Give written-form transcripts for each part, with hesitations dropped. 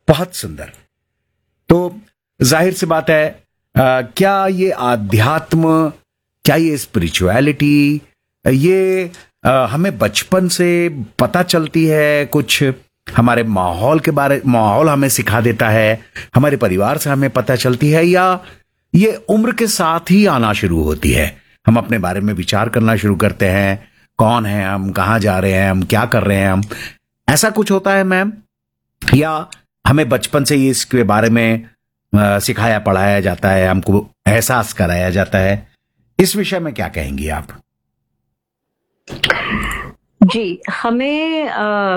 बहुत सुंदर। तो जाहिर सी बात है, क्या ये आध्यात्म, क्या ये स्पिरिचुअलिटी, ये हमें बचपन से पता चलती है? कुछ हमारे माहौल हमें सिखा देता है, हमारे परिवार से हमें पता चलती है, या ये उम्र के साथ ही आना शुरू होती है? हम अपने बारे में विचार करना शुरू करते हैं, कौन है हम, कहाँ जा रहे हैं हम, क्या कर रहे हैं हम, ऐसा कुछ होता है मैम? या हमें बचपन से ही इसके बारे में सिखाया पढ़ाया जाता है, हमको एहसास कराया जाता है? इस विषय में क्या कहेंगी आप? जी, हमें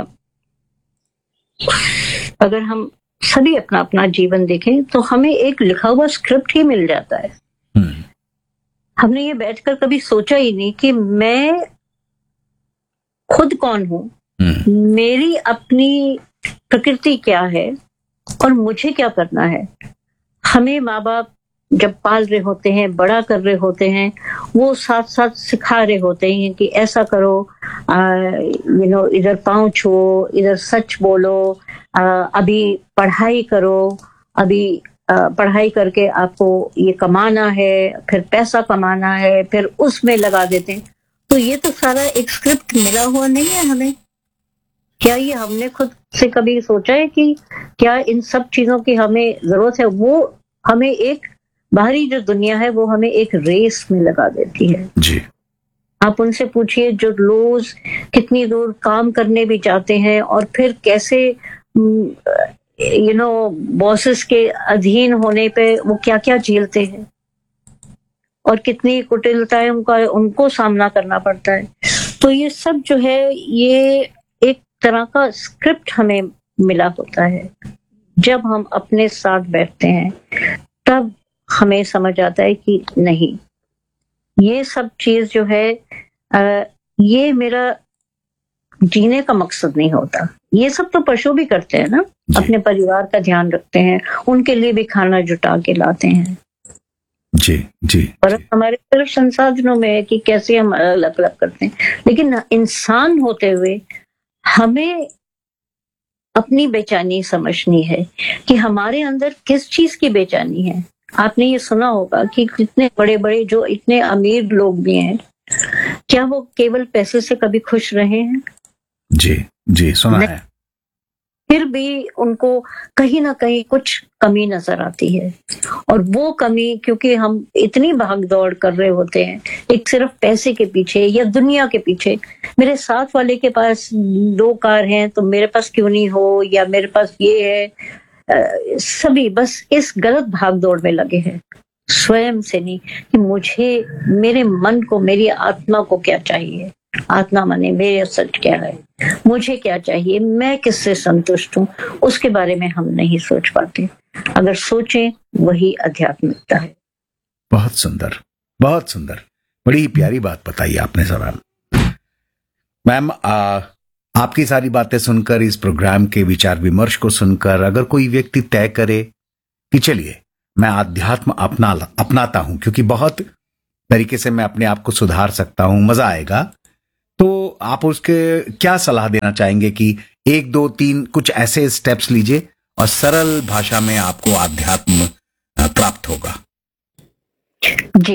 अगर हम सभी अपना अपना जीवन देखें तो हमें एक लिखा हुआ स्क्रिप्ट ही मिल जाता है। हमने ये बैठकर कभी सोचा ही नहीं कि मैं खुद कौन हूं, मेरी अपनी प्रकृति क्या है और मुझे क्या करना है। हमें माँ बाप जब पाल रहे होते हैं, बड़ा कर रहे होते हैं, वो साथ साथ सिखा रहे होते हैं कि ऐसा करो, इधर पाँव छुओ, इधर सच बोलो, अभी पढ़ाई करो, अभी पढ़ाई करके आपको ये कमाना है, फिर पैसा कमाना है, फिर उसमें लगा देते हैं। तो ये तो सारा एक स्क्रिप्ट मिला हुआ नहीं है हमें। क्या ये हमने खुद से कभी सोचा है कि क्या इन सब चीजों की हमें जरूरत है? वो हमें एक बाहरी जो दुनिया है वो हमें एक रेस में लगा देती है। जी। आप उनसे पूछिए जो रोज कितनी दूर काम करने भी जाते हैं और फिर कैसे बॉसेस के अधीन होने पे वो क्या क्या झेलते हैं और कितनी कुटिलताएं उनको सामना करना पड़ता है। तो ये सब जो है, ये एक तरह का स्क्रिप्ट हमें मिला होता है। जब हम अपने साथ बैठते हैं तब हमें समझ आता है कि नहीं, ये सब चीज जो है, ये मेरा जीने का मकसद नहीं होता। ये सब तो पशु भी करते हैं ना, अपने परिवार का ध्यान रखते हैं, उनके लिए भी खाना जुटा के लाते हैं। जी जी। और हमारे सिर्फ संसाधनों में है कि कैसे हम अलग अलग करते हैं, लेकिन इंसान होते हुए हमें अपनी बेचैनी समझनी है कि हमारे अंदर किस चीज की बेचैनी है। आपने ये सुना होगा कि कितने बड़े बड़े जो इतने अमीर लोग भी हैं, क्या वो केवल पैसे से कभी खुश रहे हैं? जी जी, सुना है। फिर भी उनको कहीं ना कहीं कुछ कमी नजर आती है, और वो कमी क्योंकि हम इतनी भाग दौड़ कर रहे होते हैं एक सिर्फ पैसे के पीछे या दुनिया के पीछे। मेरे साथ वाले के पास 2 कार हैं तो मेरे पास क्यों नहीं हो, या मेरे पास ये है। सभी बस इस गलत भाग दौड़ में लगे हैं, स्वयं से नहीं कि मुझे, मेरे मन को, मेरी आत्मा को क्या चाहिए। आत्मा माने मेरे सच क्या है, मुझे क्या चाहिए, मैं किससे संतुष्ट हूँ, उसके बारे में हम नहीं सोच पाते। अगर सोचें वही आध्यात्मिकता है। बहुत सुंदर, बहुत सुंदर, बड़ी प्यारी बात बताई आपने सवाल। मैम, आपकी सारी बातें सुनकर, इस प्रोग्राम के विचार विमर्श को सुनकर, अगर कोई व्यक्ति तय करे कि चलिए मैं आध्यात्म अपनाता हूं क्योंकि बहुत तरीके से मैं अपने आप को सुधार सकता हूं, मजा आएगा, तो आप उसके क्या सलाह देना चाहेंगे कि 1 2 3 कुछ ऐसे स्टेप्स लीजिए और सरल भाषा में आपको आध्यात्म प्राप्त होगा? जी,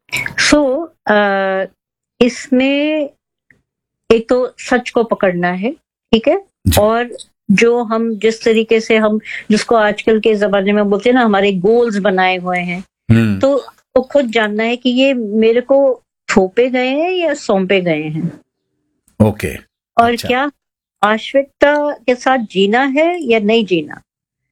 इसमें एक तो सच को पकड़ना है, ठीक है, और जो हम जिस तरीके से हम जिसको आजकल के जमाने में बोलते हैं ना, हमारे गोल्स बनाए हुए हैं, तो खुद जानना है कि ये मेरे को थोपे गए हैं या सौंपे गए हैं। ओके। और अच्छा, क्या आश्विकता के साथ जीना है या नहीं जीना।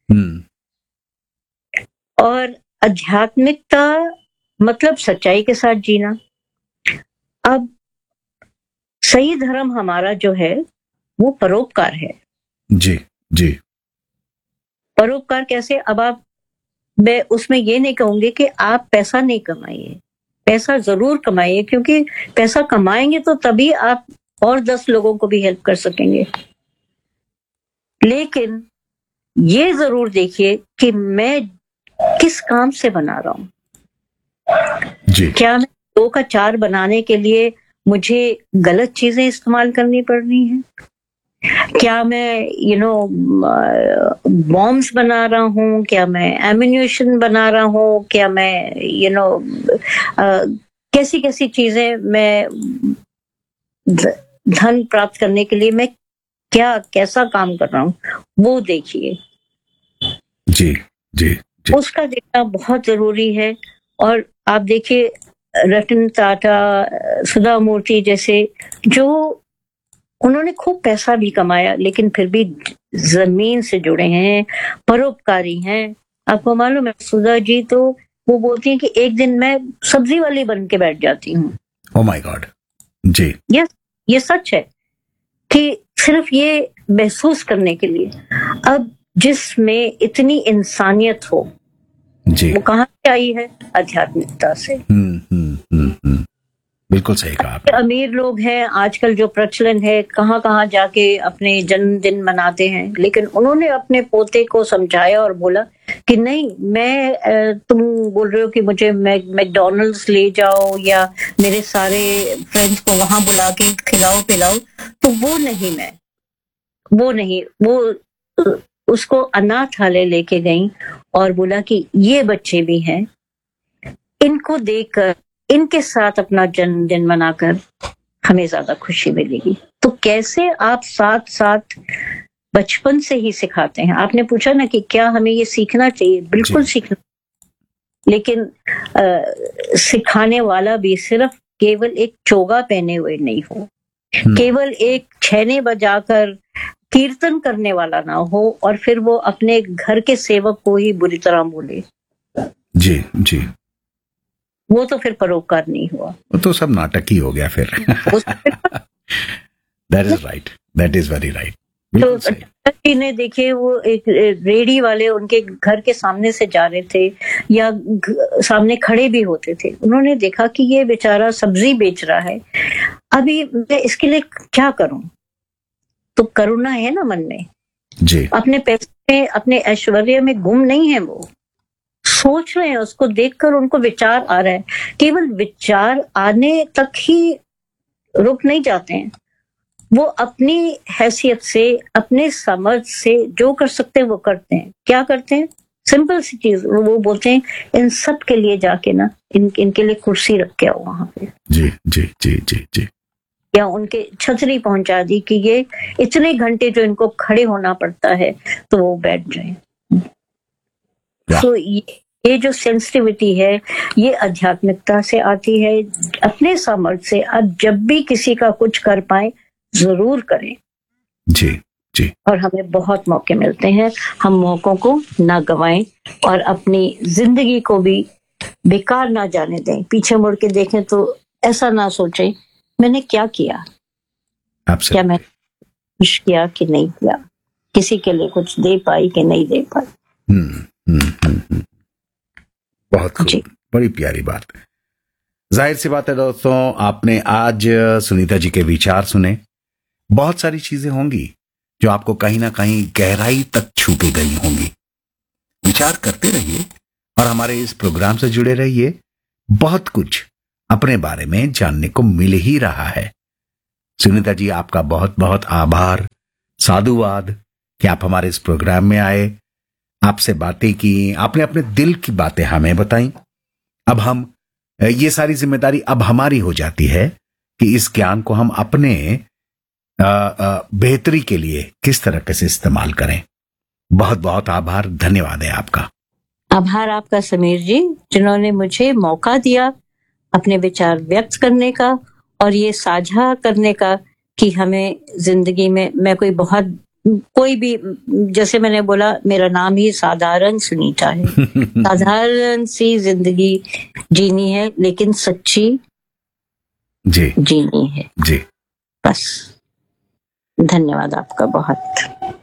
और आध्यात्मिकता मतलब सच्चाई के साथ जीना। अब सही धर्म हमारा जो है वो परोपकार है। जी जी। परोपकार कैसे? अब मैं उसमें ये नहीं कहूंगी कि आप पैसा नहीं कमाइए, पैसा जरूर कमाइए, क्योंकि पैसा कमाएंगे तो तभी आप और 10 लोगों को भी हेल्प कर सकेंगे। लेकिन ये जरूर देखिए कि मैं किस काम से बना रहा हूं। जी। क्या मैं 2 का 4 बनाने के लिए मुझे गलत चीजें इस्तेमाल करनी पड़नी है? क्या मैं बॉम्ब्स बना रहा हूँ, क्या मैं एम्यूनेशन बना रहा हूँ, क्या मैं कैसी कैसी चीजें मैं धन प्राप्त करने के लिए मैं क्या कैसा काम कर रहा हूँ, वो देखिए। जी जी जी। उसका देखना बहुत जरूरी है। और आप देखिए रतन टाटा, सुधा मूर्ति जैसे, जो उन्होंने खूब पैसा भी कमाया लेकिन फिर भी जमीन से जुड़े हैं, परोपकारी हैं। आपको मालूम है सुधा जी तो वो बोलती हैं कि एक दिन मैं सब्जी वाली बन के बैठ जाती हूँ। Oh my God. जी। ये सच है कि सिर्फ ये महसूस करने के लिए, अब जिसमें इतनी इंसानियत हो, जी, वो कहाँ से आई है? आध्यात्मिकता से। बिल्कुल सही कहा आपने। अमीर लोग हैं आजकल, जो प्रचलन है, कहाँ कहाँ जाके अपने जन्मदिन मनाते हैं, लेकिन उन्होंने अपने पोते को समझाया और बोला कि नहीं, तुम बोल रहे हो कि मुझे मैकडॉनल्ड्स ले जाओ या मेरे सारे फ्रेंड्स को वहां बुला के खिलाओ पिलाओ, तो वो नहीं, वो उसको अनाथालय लेके गई और बोला कि ये बच्चे भी हैं, इनको देखकर, इनके साथ अपना जन्मदिन मनाकर हमें ज्यादा खुशी मिलेगी। तो कैसे आप साथ साथ बचपन से ही सिखाते हैं। आपने पूछा ना कि क्या हमें ये सीखना चाहिए, बिल्कुल सीखना, लेकिन सिखाने वाला भी सिर्फ केवल एक चोगा पहने हुए नहीं हो, केवल एक छैने बजाकर कीर्तन करने वाला ना हो और फिर वो अपने घर के सेवक को ही बुरी तरह बोले। जी जी। वो तो फिर परोपकार नहीं हुआ, वो तो सब नाटक ही हो गया फिर। That is right, that is very right. तो ने देखिए, वो एक रेडी वाले उनके घर के सामने से जा रहे थे या सामने खड़े भी होते थे, उन्होंने देखा कि ये बेचारा सब्जी बेच रहा है, अभी मैं इसके लिए क्या करूं? तो करुणा है ना मन में जी। अपने पैसे में, अपने ऐश्वर्य में गुम नहीं है, वो सोच रहे हैं, उसको देखकर उनको विचार आ रहा है। केवल विचार आने तक ही रुक नहीं जाते हैं, वो अपनी हैसियत से, अपने समझ से जो कर सकते हैं वो करते हैं। क्या करते हैं? सिंपल सी चीज, वो बोलते हैं इन सब के लिए जाके ना इनके लिए कुर्सी रख के आओ वहां पे। जी जी जी जी जी। या उनके छतरी पहुंचा दी कि ये इतने घंटे जो इनको खड़े होना पड़ता है तो वो बैठ जाए। तो ये जो सेंसिटिविटी है, ये आध्यात्मिकता से आती है। अपने सामर्थ्य से अब जब भी किसी का कुछ कर पाए जरूर करें। जी जी। और हमें बहुत मौके मिलते हैं, हम मौकों को ना गवाएं और अपनी जिंदगी को भी बेकार ना जाने दें। पीछे मुड़ के देखें तो ऐसा ना सोचें मैंने क्या किया, क्या मैं कुछ किया कि नहीं किया, किसी के लिए कुछ दे पाई कि नहीं दे पाई। बहुत खूब, बड़ी प्यारी बात। जाहिर सी बात है दोस्तों, आपने आज सुनीता जी के विचार सुने। बहुत सारी चीजें होंगी जो आपको कहीं ना कहीं गहराई तक छू के गई होंगी। विचार करते रहिए और हमारे इस प्रोग्राम से जुड़े रहिए। बहुत कुछ अपने बारे में जानने को मिल ही रहा है। सुनीता जी, आपका बहुत बहुत आभार, साधुवाद कि आप हमारे इस प्रोग्राम में आए, आपसे बातें की, आपने अपने दिल की बातें हमें बताई। अब हम ये सारी जिम्मेदारी अब हमारी हो जाती है कि इस ज्ञान को हम अपने बेहतरी के लिए किस तरह से इस्तेमाल करें। बहुत बहुत आभार, धन्यवाद है आपका। आभार आपका समीर जी, जिन्होंने मुझे मौका दिया अपने विचार व्यक्त करने का और ये साझा करने का कि हमें जिंदगी में, मैं कोई भी, जैसे मैंने बोला, मेरा नाम ही साधारण सुनीता है। साधारण सी जिंदगी जीनी है, लेकिन सच्ची जी जीनी है जी। बस। धन्यवाद आपका बहुत।